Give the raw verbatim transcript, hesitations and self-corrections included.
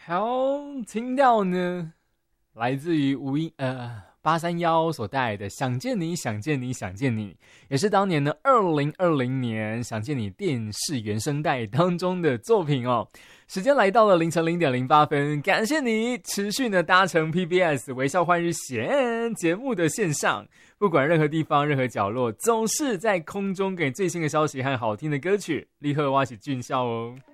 好，听到呢，来自于吴音呃八三幺所带来的《想见你，想见你，想见你》，也是当年的二零二零年《想见你》电视原声带当中的作品哦。时间来到了凌晨零点零八分，感谢你持续的搭乘 P B S 微笑换日线节目的线上，不管任何地方、任何角落，总是在空中给最新的消息和好听的歌曲。立刻挖起俊笑哦。